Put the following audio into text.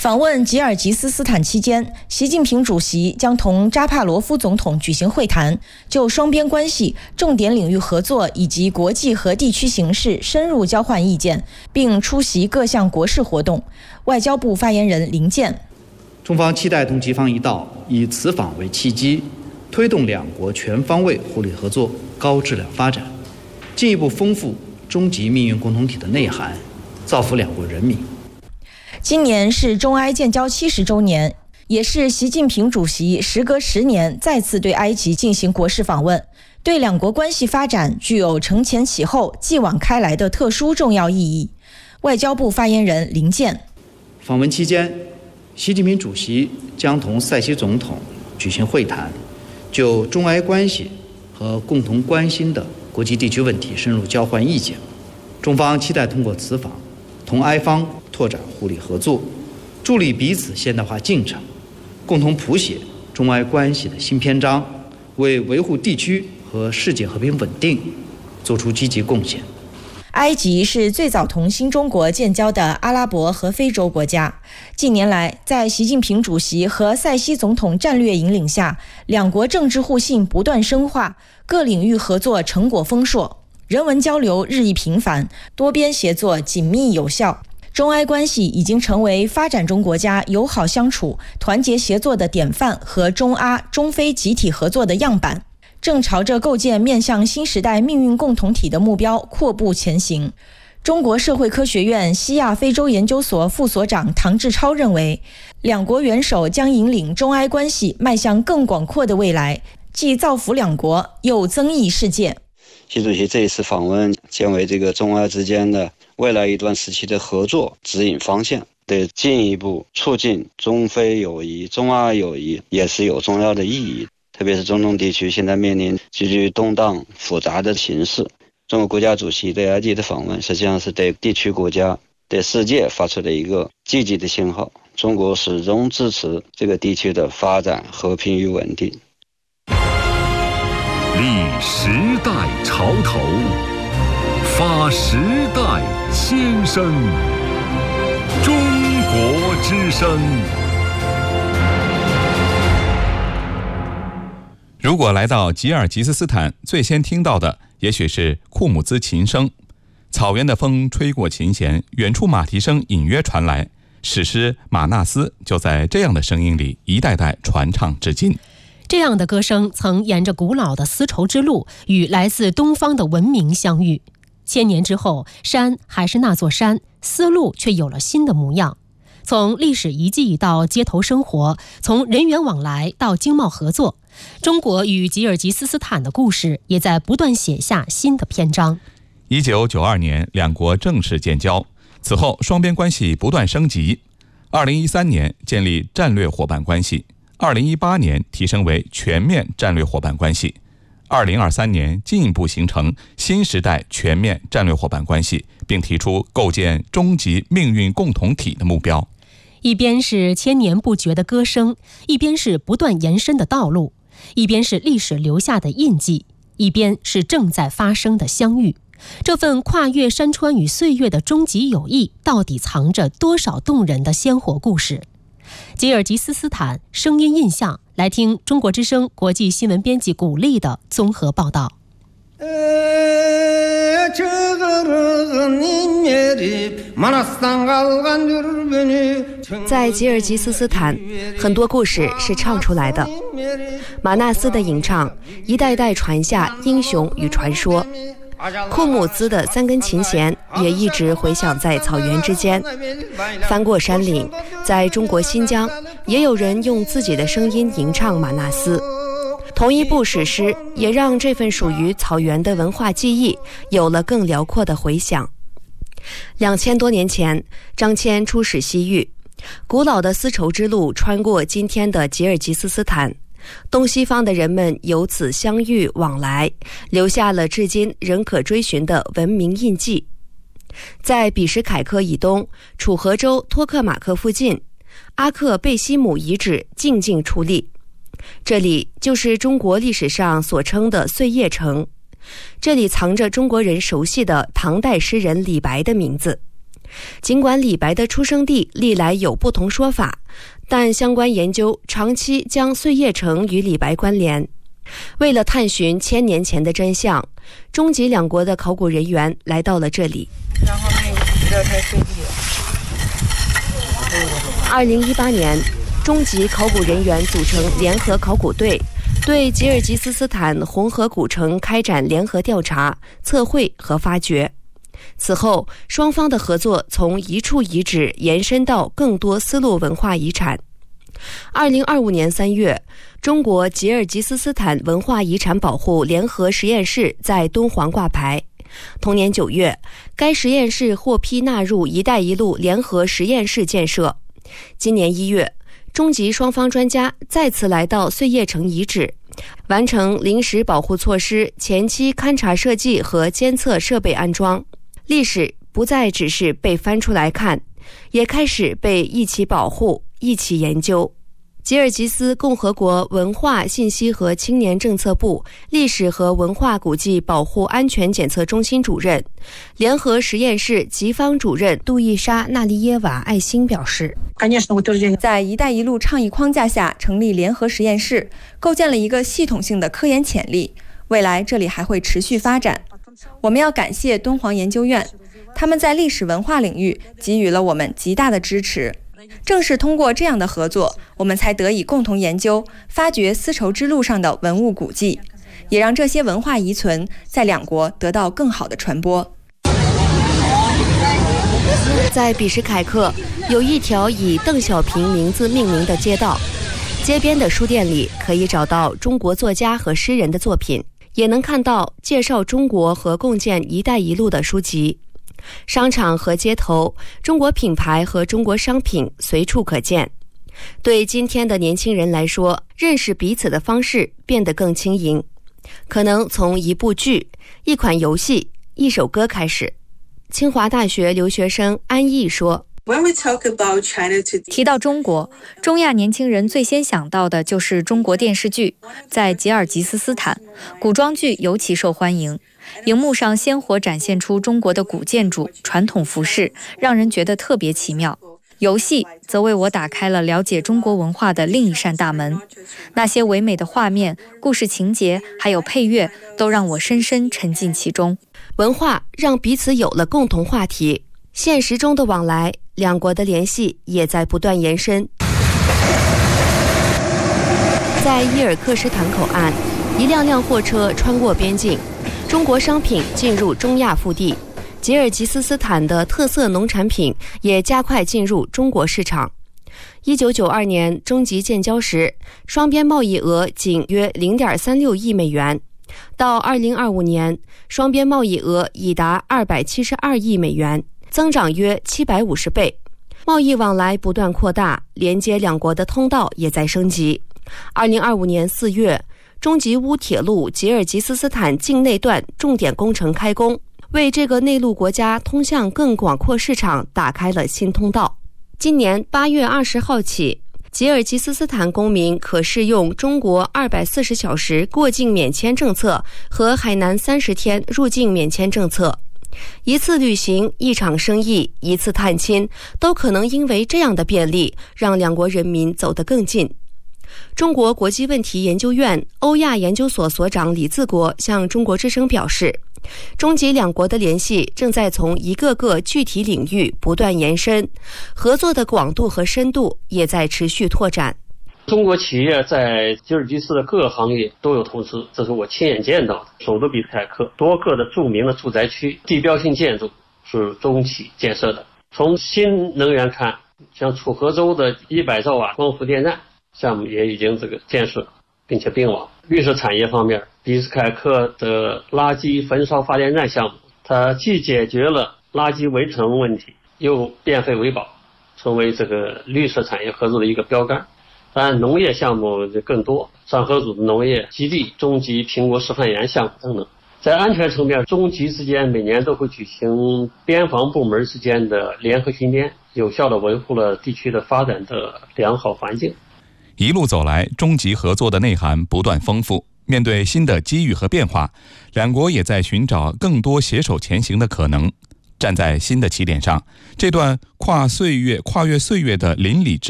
访问吉尔吉斯斯坦期间，习近平主席将同扎帕罗夫总统举行会谈，就双边关系、重点领域合作以及国际和地区形势深入交换意见，并出席各项国事活动。外交部发言人林健： 中方期待同吉方一道，以此访为契机，推动两国全方位互利合作高质量发展，进一步丰富中吉命运共同体的内涵，造福两国人民。 今年是中埃建交70周年，也是习近平主席时隔10年再次对埃及进行国事访问，对两国关系发展具有承前启后、继往开来的特殊重要意义。外交部发言人林健： 访问期间，习近平主席将同塞西总统举行会谈，就中埃关系和共同关心的国际地区问题深入交换意见。中方期待通过此访，同埃方拓展互利合作，助力彼此现代化进程，共同谱写中埃关系的新篇章，为维护地区和世界和平稳定做出积极贡献。 埃及是最早同新中国建交的阿拉伯和非洲国家。近年来，在习近平主席和塞西总统战略引领下，两国政治互信不断深化，各领域合作成果丰硕，人文交流日益频繁，多边协作紧密有效。中埃关系已经成为发展中国家友好相处、团结协作的典范和中阿、中非集体合作的样板，正朝着构建面向新时代命运共同体的目标阔步前行。中国社会科学院西亚非洲研究所副所长唐志超认为，两国元首将引领中埃关系迈向更广阔的未来，既造福两国，又增益世界。 习主席这一次访问将为这个中埃之间的未来一段时期的合作指引方向，对进一步促进中非友谊、中阿友谊也是有重要的意义。特别是中东地区现在面临极具动荡复杂的形势，中国国家主席对埃及的访问实际上是对地区国家、对世界发出的一个积极的信号。中国始终支持这个地区的发展、和平与稳定。 立时代潮头，发时代先声。中国之声。 如果来到吉尔吉斯斯坦，最先听到的也许是库姆兹琴声。草原的风吹过琴弦，远处马蹄声隐约传来，史诗《马纳斯》就在这样的声音里一代代传唱至今。 这样的歌声曾沿着古老的丝绸之路与来自东方的文明相遇。千年之后，山还是那座山，丝路却有了新的模样。从历史遗迹到街头生活，从人员往来到经贸合作，中国与吉尔吉斯斯坦的故事也在不断写下新的篇章。 1992年，两国正式建交，此后双边关系不断升级。2013年建立战略伙伴关系，2018年提升为全面战略伙伴关系，2023年进一步形成新时代全面战略伙伴关系，并提出构建终极命运共同体的目标。 一边是千年不绝的歌声，一边是不断延伸的道路，一边是历史留下的印记，一边是正在发生的相遇。这份跨越山川与岁月的终极友谊，到底藏着多少动人的鲜活故事？吉尔吉斯斯坦声音印象，来听中国之声国际新闻编辑古丽的综合报道。 在吉尔吉斯斯坦，很多故事是唱出来的。马纳斯的吟唱一代代传下英雄与传说，库姆兹的3根琴弦也一直回响在草原之间。翻过山岭，在中国新疆也有人用自己的声音吟唱马纳斯。同一部史诗也让这份属于草原的文化记忆有了更辽阔的回响。2000多年前，张骞出使西域，古老的丝绸之路穿过今天的吉尔吉斯斯坦，东西方的人们由此相遇往来，留下了至今仍可追寻的文明印记。在比什凯克以东，楚河州托克马克附近，阿克贝西姆遗址静静矗立。这里就是中国历史上所称的碎叶城，这里藏着中国人熟悉的唐代诗人李白的名字。 尽管李白的出生地历来有不同说法，但相关研究长期将碎叶城与李白关联。为了探寻1000年前的真相，中吉两国的考古人员来到了这里。然后这才碎地。2018年，中吉考古人员组成联合考古队，对吉尔吉斯斯坦红河古城开展联合调查、测绘和发掘。此后，双方的合作从一处遗址延伸到更多丝路文化遗产。2025年3月，中国吉尔吉斯斯坦文化遗产保护联合实验室在敦煌挂牌。同年9月，该实验室获批纳入“一带一路”联合实验室建设。今年1月，中吉双方专家再次来到碎叶城遗址，完成临时保护措施前期勘察设计和监测设备安装。历史不再只是被翻出来看，也开始被一起保护、一起研究。吉尔吉斯共和国文化信息和青年政策部历史和文化古迹保护安全检测中心主任、联合实验室吉方主任杜伊莎·纳利耶瓦·艾辛表示， 在“一带一路”倡议框架下成立联合实验室，构建了一个系统性的科研潜力，未来这里还会持续发展。我们要感谢敦煌研究院，他们在历史文化领域给予了我们极大的支持。正是通过这样的合作，我们才得以共同研究、发掘丝绸之路上的文物古迹，也让这些文化遗存在两国得到更好的传播。 在比什凯克，有一条以邓小平名字命名的街道，街边的书店里可以找到中国作家和诗人的作品，也能看到介绍中国和共建“一带一路”的书籍。商场和街头，中国品牌和中国商品随处可见。对今天的年轻人来说，认识彼此的方式变得更轻盈，可能从一部剧、一款游戏、一首歌开始。清华大学留学生安逸说， 提到中国，中亚年轻人最先想到的就是中国电视剧。在吉尔吉斯斯坦，古装剧尤其受欢迎，荧幕上鲜活展现出中国的古建筑、传统服饰，让人觉得特别奇妙。游戏则为我打开了了解中国文化的另一扇大门，那些唯美的画面、故事情节，还有配乐，都让我深深沉浸其中。 文化让彼此有了共同话题，现实中的往来，两国的联系也在不断延伸。在伊尔克什坦口岸，一辆辆货车穿过边境，中国商品进入中亚腹地，吉尔吉斯斯坦的特色农产品也加快进入中国市场。1992年中吉建交时，双边贸易额仅约 0.36 亿美元，到2025年，双边贸易额已达272亿美元，增长约750倍。贸易往来不断扩大，连接两国的通道也在升级。2025年4月，中吉乌铁路吉尔吉斯斯坦境内段重点工程开工，为这个内陆国家通向更广阔市场打开了新通道。今年8月20号起，吉尔吉斯斯坦公民可适用中国240小时过境免签政策和海南30天入境免签政策。一次旅行、一场生意、一次探亲，都可能因为这样的便利，让两国人民走得更近。中国国际问题研究院欧亚研究所所长李自国向中国之声表示，中吉两国的联系正在从一个个具体领域不断延伸，合作的广度和深度也在持续拓展。 中国企业在吉尔吉斯的各个行业都有投资，这是我亲眼见到的。首都比斯凯克多个的著名的住宅区、地标性建筑是中企建设的。从新能源看，像楚河州的100兆瓦光伏电站项目也已经建设并且并网。绿色产业方面，比斯凯克的垃圾焚烧发电站项目，它既解决了垃圾围城问题，又变废为宝，成为绿色产业合作的一个标杆。当然，农业项目就更多，上合组的农业基地、中吉苹果示范园项目等等。在安全层面，中吉之间每年都会举行边防部门之间的联合巡检，有效地维护了地区的发展的良好环境。 一路走来，中吉合作的内涵不断丰富。面对新的机遇和变化，两国也在寻找更多携手前行的可能。 站在新的起点上，这段跨越岁月的邻里之